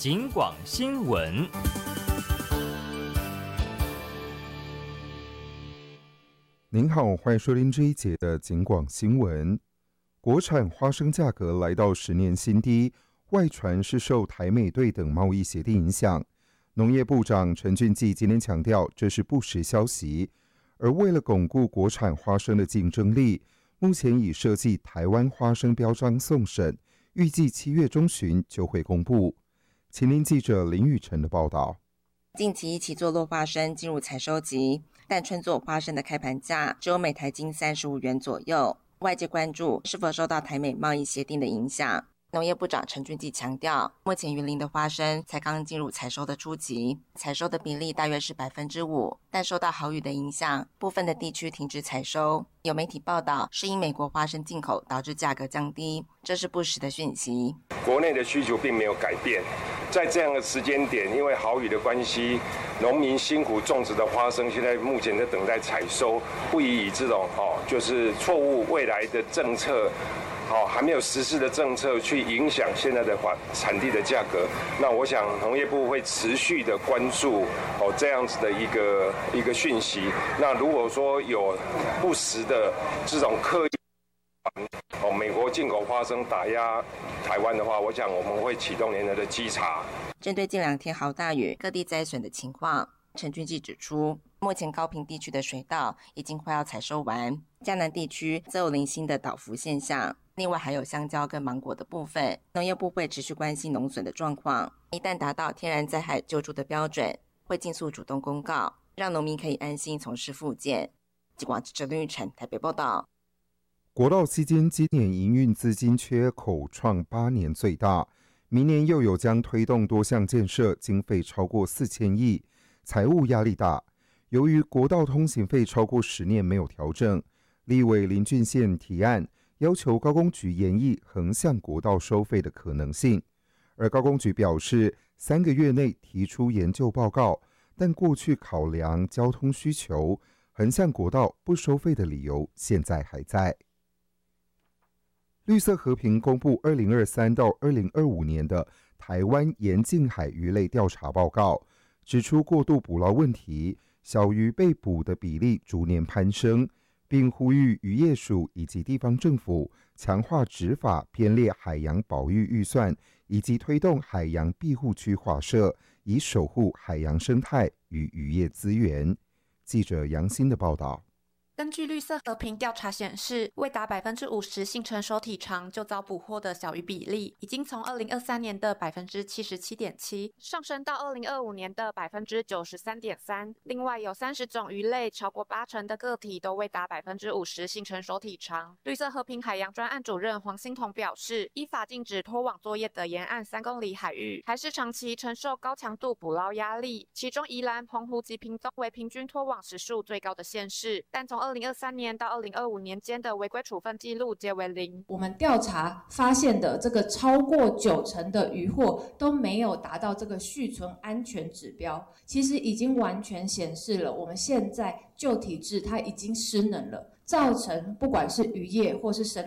警广新闻。 您好，欢迎收听这一节的警广新闻。国产花生价格来到10年新低，外传是受台美对等贸易协定影响。农业部长陈俊季今天强调，这是不实消息。而为了巩固国产花生的竞争力，目前已设计台湾花生标章送审，预计7月中旬就会公布。请听记者林宇晨的报道。 近期一起坐落花生进入采收期，但春作花生的开盘价只有每台斤35元左右。外界关注是否受到台美贸易协定的影响。农业部长陈俊季强调，目前云林的花生才刚进入采收的初期，采收的比例大约是5%，但受到豪雨的影响，部分的地区停止采收。有媒体报道是因美国花生进口导致价格降低，这是不实的讯息。 国内的需求并没有改变，在这样的时间点，因为豪雨的关系，农民辛苦种植的花生现在目前在等待采收，不宜以这种就是错误未来的政策。还没有实施的政策去影响现在的产地的价格，那我想农业部会持续的关注这样子的一个讯息。那如果说有不实的这种刻意美国进口花生打压台湾的话，我想我们会启动联合的稽查。 针对近2天豪大雨各地灾损的情况，陈俊季指出，目前高屏地区的水稻已经快要采收完，嘉南地区则有零星的倒伏现象。另外还有香蕉跟芒果的部分，农业部会持续关心农损的状况，一旦达到天然灾害救助的标准，会尽速主动公告，让农民可以安心从事复健。警广记者林玉成台北报道。 国道基金今年营运资金缺口创8年最大，明年又有将推动多项建设，经费超过4000亿，财务压力大。由于国道通行费超过10年没有调整，立委林俊宪提案要求高工局研议横向国道收费的可能性，而高工局表示3个月内提出研究报告，但过去考量交通需求，横向国道不收费的理由现在还在。绿色和平公布2023到2025年的台湾沿近海鱼类调查报告，指出过度捕捞问题，小鱼被捕的比例逐年攀升，并呼吁渔业署以及地方政府强化执法编列海洋保育预算，以及推动海洋庇护区划设，以守护海洋生态与渔业资源。记者杨欣的报道。 根据绿色和平调查显示，未达50%性成熟体长就遭捕获的小鱼比例，已经从2023年的77.7%上升到2025年的93.3%。另外有30种鱼类，超过80%的个体都未达50%性成熟体长。绿色和平海洋专案主任黄欣彤表示，依法禁止拖网作业的沿岸3公里海域，还是长期承受高强度捕捞压力。其中宜兰、澎湖及屏东为平均拖网时数最高的县市，但从2023年到2025年间的违规处分记录皆为0。 我们调查发现的这个超过90%的渔获都没有达到这个续存安全指标，其实已经完全显示了我们现在旧体制它已经失能了，造成不管是渔业或是生